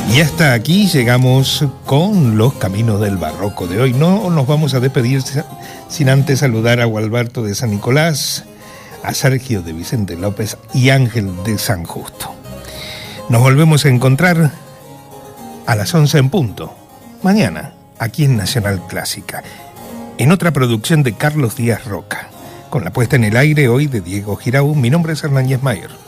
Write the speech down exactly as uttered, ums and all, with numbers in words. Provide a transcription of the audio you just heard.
Y hasta aquí llegamos con los caminos del barroco de hoy. No nos vamos a despedir sin antes saludar a Gualberto de San Nicolás, a Sergio de Vicente López y Ángel de San Justo. Nos volvemos a encontrar a las once en punto, mañana, aquí en Nacional Clásica, en otra producción de Carlos Díaz Roca, con la puesta en el aire hoy de Diego Giraú. Mi nombre es Hernán Mayer.